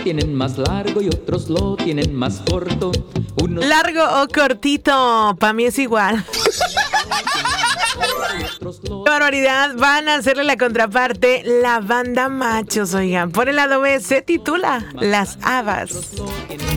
tienen más largo y otros lo tienen más corto. Unos Largo o cortito, para mí es igual. Qué barbaridad, van a hacerle la contraparte la banda Machos, oigan. Por el lado B se titula Las Habas. lo tienen